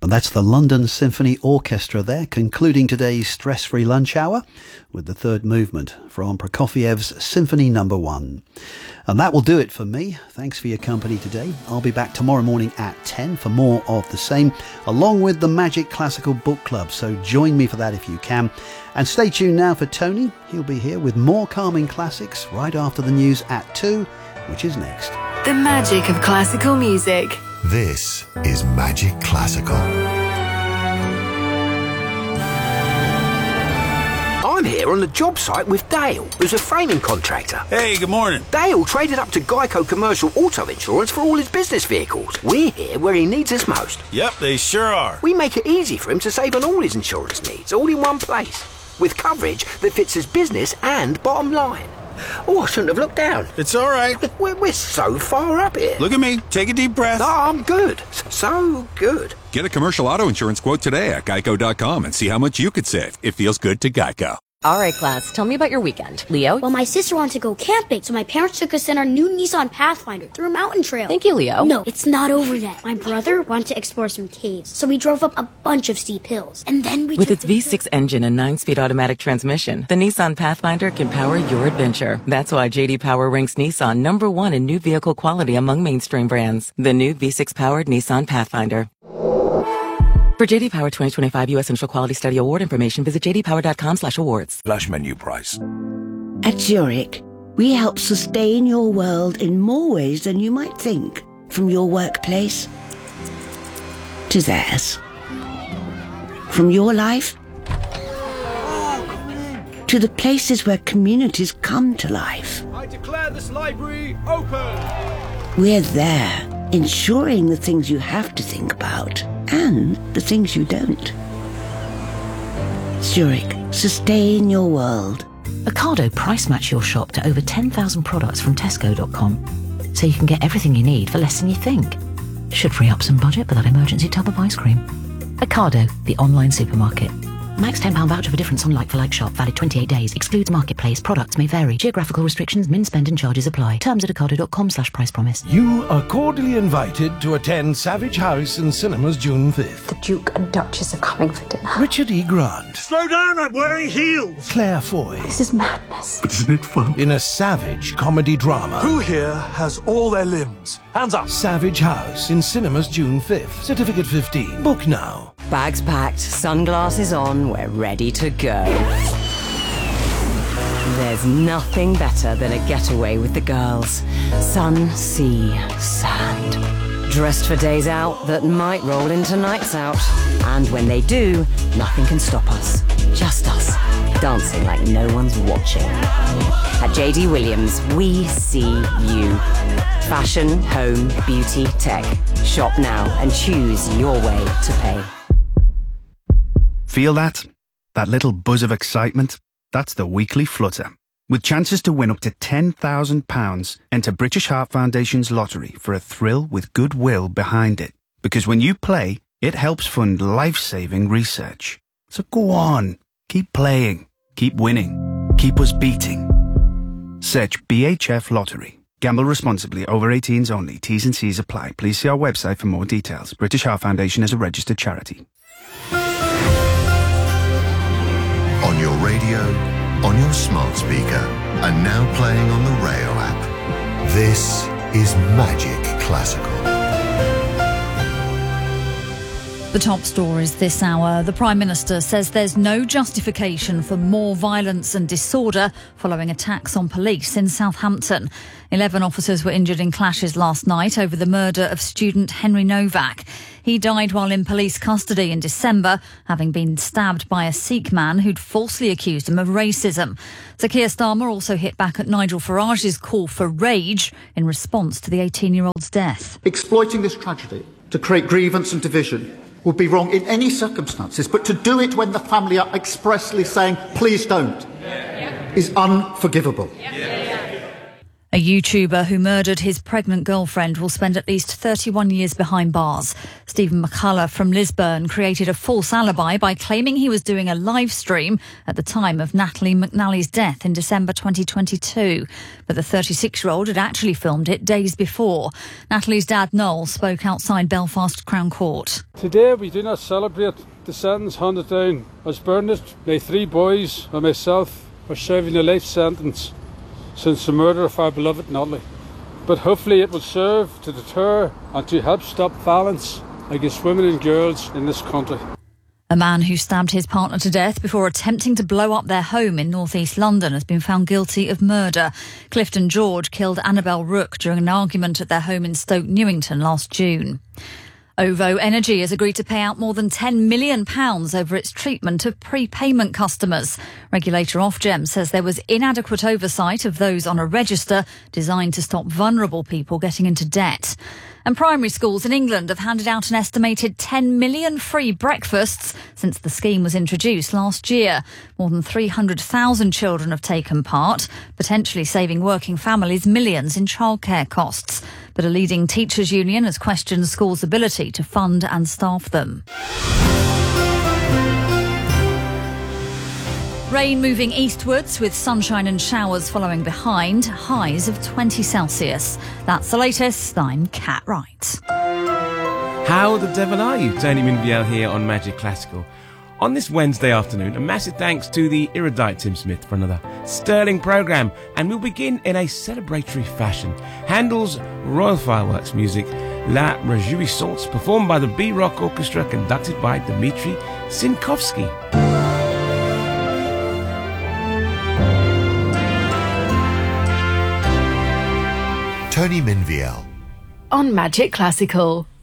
And that's the London Symphony Orchestra there, concluding today's stress-free lunch hour with the third movement from Prokofiev's Symphony No. 1. And that will do it for me. Thanks for your company today. I'll be back tomorrow morning at 10 for more of the same, along with the Magic Classical Book Club. So join me for that if you can. And stay tuned now for Tony. He'll be here with more calming classics right after the news at 2, which is next. The magic of classical music. This is Magic Classical. I'm here on the job site with Dale, who's a framing contractor. Hey, good morning. Dale traded up to Geico Commercial Auto Insurance for all his business vehicles. We're here where he needs us most. Yep, they sure are. We make it easy for him to save on all his insurance needs, all in one place, with coverage that fits his business and bottom line. Oh, I shouldn't have looked down. It's all right. We're so far up here. Look at me. Take a deep breath. No, I'm good. So good. Get a commercial auto insurance quote today at geico.com and see how much you could save. It feels good to Geico. All right, class, tell me about your weekend. Leo? Well, my sister wanted to go camping, so my parents took us in our new Nissan Pathfinder through a mountain trail. Thank you, Leo. No, it's not over yet. My brother wanted to explore some caves, so we drove up a bunch of steep hills. And then we With its V6 engine and 9-speed automatic transmission, the Nissan Pathfinder can power your adventure. That's why J.D. Power ranks Nissan #1 in new vehicle quality among mainstream brands. The new V6-powered Nissan Pathfinder. For J.D. Power 2025 U.S. Initial Quality Study Award information, visit jdpower.com/awards. Flash menu price. At Zurich, we help sustain your world in more ways than you might think. From your workplace to theirs. From your life to the places where communities come to life. I declare this library open! We're there, ensuring the things you have to think about and the things you don't. Zurich, sustain your world. Ocado price match your shop to over 10,000 products from Tesco.com, so you can get everything you need for less than you think. Should free up some budget for that emergency tub of ice cream. Ocado, the online supermarket. Max £10 voucher for difference on like-for-like shop, valid 28 days. Excludes marketplace. Products may vary. Geographical restrictions, min spend and charges apply. Terms at ocado.com/price promise. You are cordially invited to attend Savage House and Cinemas June 5th. The Duke and Duchess are coming for dinner. Richard E. Grant. Slow down, I'm wearing heels! Claire Foy. This is madness. But isn't it fun? In a savage comedy drama. Who here has all their limbs? Hands up! Savage House in Cinemas June 5th. Certificate 15. Book now. Bags packed, sunglasses on, we're ready to go. There's nothing better than a getaway with the girls. Sun, sea, sand. Dressed for days out that might roll into nights out. And when they do, nothing can stop us. Just us, dancing like no one's watching. At JD Williams, we see you. Fashion, home, beauty, tech. Shop now and choose your way to pay. Feel that? That little buzz of excitement? That's the weekly flutter. With chances to win up to £10,000, enter British Heart Foundation's lottery for a thrill with goodwill behind it. Because when you play, it helps fund life-saving research. So go on, keep playing, keep winning, keep us beating. Search BHF Lottery. Gamble responsibly. Over 18s only. T's and C's apply. Please see our website for more details. British Heart Foundation is a registered charity. On your radio, on your smart speaker, and now playing on the Rayo app. This is Magic Classical. The top stories this hour. The Prime Minister says there's no justification for more violence and disorder following attacks on police in Southampton. 11 officers were injured in clashes last night over the murder of student Henry Novak. He died while in police custody in December, having been stabbed by a Sikh man who'd falsely accused him of racism. Sir Keir Starmer also hit back at Nigel Farage's call for rage in response to the 18-year-old's death. Exploiting this tragedy to create grievance and division would be wrong in any circumstances, but to do it when the family are expressly saying, please don't, is unforgivable. A YouTuber who murdered his pregnant girlfriend will spend at least 31 years behind bars. Stephen McCullough from Lisburn created a false alibi by claiming he was doing a live stream at the time of Natalie McNally's death in December 2022. But the 36-year-old had actually filmed it days before. Natalie's dad, Noel, spoke outside Belfast Crown Court. Today we do not celebrate the sentence handed down as Bernard. My 3 boys and myself are serving a life sentence since the murder of our beloved Natalie. But hopefully it will serve to deter and to help stop violence against women and girls in this country. A man who stabbed his partner to death before attempting to blow up their home in north-east London has been found guilty of murder. Clifton George killed Annabelle Rook during an argument at their home in Stoke Newington last June. OVO Energy has agreed to pay out more than £10 million over its treatment of prepayment customers. Regulator Ofgem says there was inadequate oversight of those on a register designed to stop vulnerable people getting into debt. And primary schools in England have handed out an estimated 10 million free breakfasts since the scheme was introduced last year. More than 300,000 children have taken part, potentially saving working families millions in childcare costs. But a leading teachers' union has questioned schools' ability to fund and staff them. Rain moving eastwards with sunshine and showers following behind, highs of 20 Celsius. That's the latest. I'm Kat Wright. How the devil are you? Tony Minviel here on Magic Classical. On this Wednesday afternoon, a massive thanks to the erudite Tim Smith for another sterling programme, and we'll begin in a celebratory fashion. Handel's Royal Fireworks music, La Réjouissance, performed by the B-Rock Orchestra, conducted by Dmitri Sinkovsky. Tony Minviel on Magic Classical.